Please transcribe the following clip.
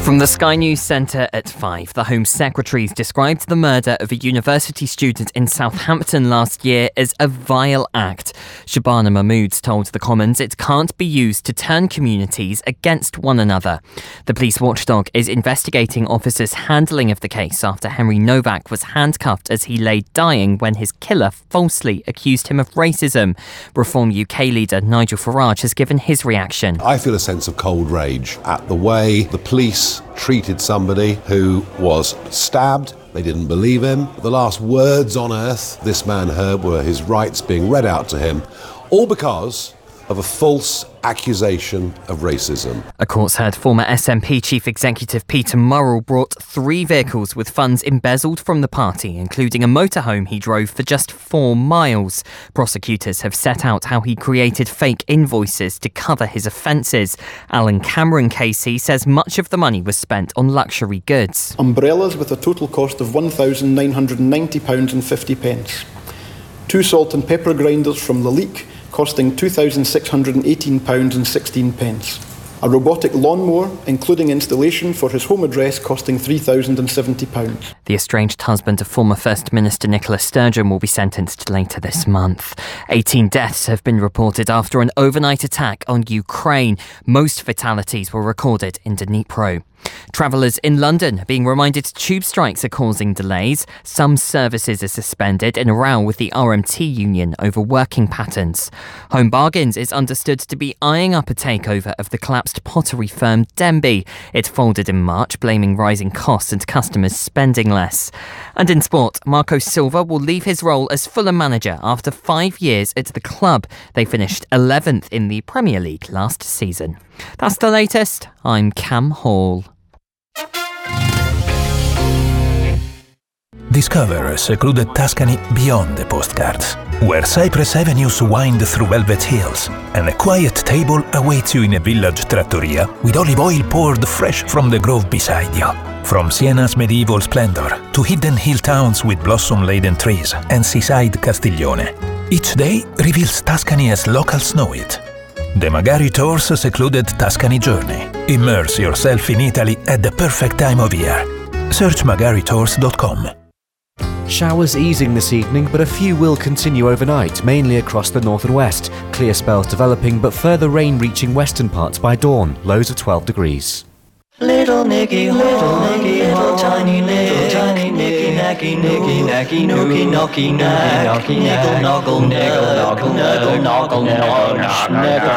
From the Sky News Centre at 5, the Home Secretaries described the murder of a university student in Southampton last year as a vile act. Shabana Mahmood told the Commons it can't be used to turn communities against one another. The police watchdog is investigating officers' handling of the case after Henry Novak was handcuffed as he lay dying when his killer falsely accused him of racism. Reform UK leader Nigel Farage has given his reaction. I feel a sense of cold rage at the way the police treated somebody who was stabbed. They didn't believe him. The last words on earth this man heard were his rights being read out to him, all because of a false accusation of racism. A court's heard former SNP Chief Executive Peter Murrell brought 3 vehicles with funds embezzled from the party, including a motorhome he drove for just 4 miles. Prosecutors have set out how he created fake invoices to cover his offences. Alan Cameron KC says much of the money was spent on luxury goods. Umbrellas with a total cost of £1,990.50. 2 salt and pepper grinders from Lalique costing £2,618.16. A robotic lawnmower, including installation for his home address, costing £3,070. The estranged husband of former First Minister Nicola Sturgeon will be sentenced later this month. 18 deaths have been reported after an overnight attack on Ukraine. Most fatalities were recorded in Dnipro. Travellers in London are being reminded tube strikes are causing delays. Some services are suspended in a row with the RMT union over working patterns. Home Bargains is understood to be eyeing up a takeover of the collapsed pottery firm Denby. It folded in March, blaming rising costs and customers spending less. And in sport, Marco Silva will leave his role as Fulham manager after 5 years at the club. They finished 11th in the Premier League last season. That's the latest. I'm Cam Hall. Discover a secluded Tuscany beyond the postcards, where Cypress avenues wind through velvet hills, and a quiet table awaits you in a village trattoria with olive oil poured fresh from the grove beside you. From Siena's medieval splendor to hidden hill towns with blossom-laden trees and seaside Castiglione, each day reveals Tuscany as locals know it. The Magari Tours secluded Tuscany journey. Immerse yourself in Italy at the perfect time of year. Search magaritours.com. Showers easing this evening, but a few will continue overnight, mainly across the north and west. Clear spells developing, but further rain reaching western parts by dawn, lows of 12 degrees. Little Nicky, little Nicky, little tiny Nicky, nacky, nicky, nacky, nookie, knocky, nack, niggle, noggle, niggle, noggle, niggle, noggle, noggle, niggle.